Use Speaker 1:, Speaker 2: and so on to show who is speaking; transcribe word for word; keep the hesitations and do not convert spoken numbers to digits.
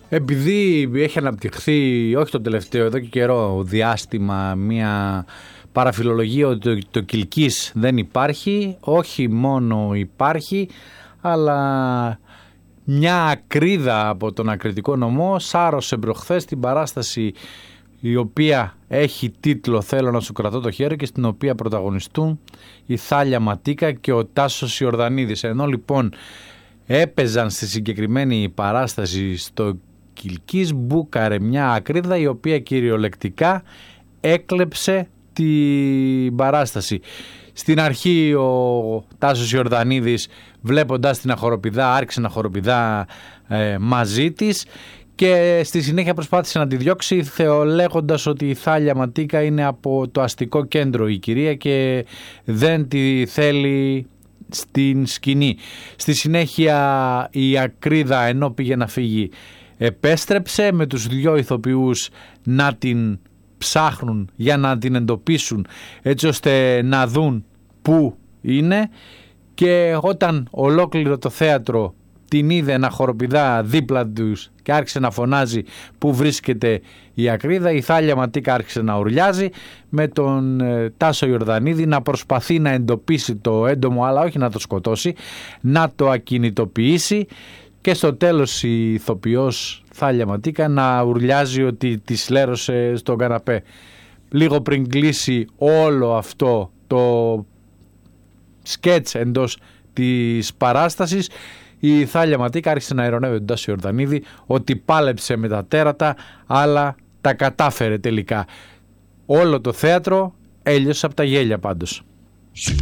Speaker 1: Επειδή έχει αναπτυχθεί, όχι το τελευταίο, εδώ και καιρό διάστημα, μια παραφιλολογία ότι το, το Κιλκής δεν υπάρχει, όχι μόνο υπάρχει, αλλά μια ακρίδα από τον ακριτικό νομό σάρωσε προχθές την παράσταση η οποία έχει τίτλο «Θέλω να σου κρατώ το χέρι» και στην οποία πρωταγωνιστούν η Θάλια Ματίκα και ο Τάσος Ιορδανίδης. Ενώ λοιπόν έπαιζαν στη συγκεκριμένη παράσταση στο Κιλκής, μπούκαρε μια ακρίδα η οποία κυριολεκτικά έκλεψε την παράσταση. Στην αρχή ο Τάσος Ιορδανίδης, βλέποντας την αχοροπηδά, άρχισε να χοροπηδά ε, μαζί της και στη συνέχεια προσπάθησε να τη διώξει, λέγοντας ότι η Θάλια Ματίκα είναι από το αστικό κέντρο η κυρία και δεν τη θέλει στην σκηνή. Στη συνέχεια η ακρίδα, ενώ πήγε να φύγει, επέστρεψε με τους δυο ηθοποιούς να την ψάχνουν για να την εντοπίσουν, έτσι ώστε να δουν πού είναι, και όταν ολόκληρο το θέατρο την είδε να χοροπηδά δίπλα τους και άρχισε να φωνάζει που βρίσκεται η ακρίδα, η Θάλια Ματίκα άρχισε να ουρλιάζει, με τον ε, Τάσο Ιορδανίδη να προσπαθεί να εντοπίσει το έντομο, αλλά όχι να το σκοτώσει, να το ακινητοποιήσει, και στο τέλος η ηθοποιός Θάλια Ματίκα να ουρλιάζει ότι τη λέρωσε στον καναπέ. Λίγο πριν κλείσει όλο αυτό το σκέτς εντός της παράστασης, η Θάλια Ματίκα άρχισε να ειρωνεύει τον Τάσο Ιορδανίδη ότι πάλεψε με τα τέρατα, αλλά τα κατάφερε τελικά. Όλο το θέατρο έλειωσε από τα γέλια πάντως.